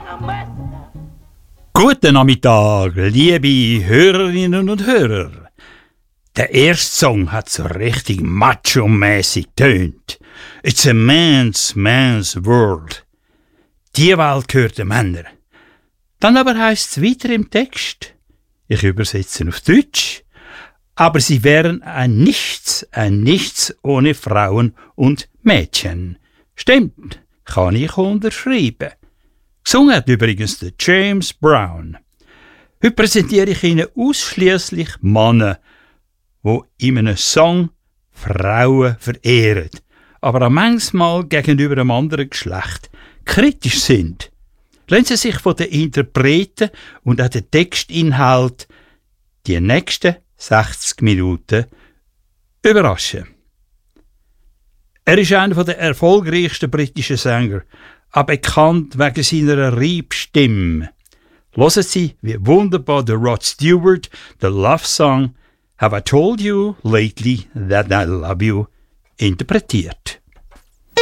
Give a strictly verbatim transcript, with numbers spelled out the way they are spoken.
Guten Nachmittag, liebe Hörerinnen und Hörer. Der erste Song hat so richtig macho-mäßig tönt. It's a man's, man's world. Die Welt gehört den Männern. Dann aber heisst es weiter im Text, ich übersetze auf Deutsch, aber sie wären ein Nichts, ein Nichts ohne Frauen und Mädchen. Stimmt, kann ich unterschreiben. Gesungen hat übrigens der James Brown. Heute präsentiere ich Ihnen ausschliesslich Männer, die in einem Song Frauen verehren, aber auch manchmal gegenüber einem anderen Geschlecht kritisch sind. Lassen Sie sich von den Interpreten und auch den Textinhalt die nächsten sechzig Minuten überraschen. Er ist einer der erfolgreichsten britischen Sänger, auch bekannt wegen seiner Reibstimme. Hören Sie, wie wunderbar der Rod Stewart den Love Song Have I Told You Lately That I Love You interpretiert.